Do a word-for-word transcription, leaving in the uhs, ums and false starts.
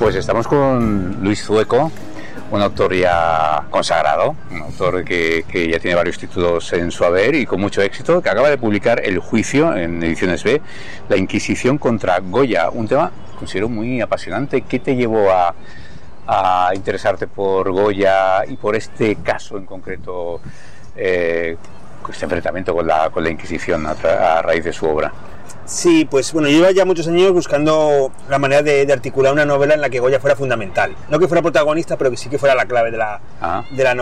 Pues estamos con Luis Zueco, un autor ya consagrado, un autor que, que ya tiene varios títulos en su haber y con mucho éxito, que acaba de publicar El Juicio en Ediciones B, La Inquisición contra Goya, un tema considero muy apasionante. ¿Qué te llevó a, a interesarte por Goya y por este caso en concreto, eh, este enfrentamiento con la, con la Inquisición a, tra- a raíz de su obra? Sí, pues bueno, yo llevo ya muchos años buscando la manera de, de articular una novela en la que Goya fuera fundamental. No que fuera protagonista, pero que sí que fuera la clave de la, Ah. de la novela.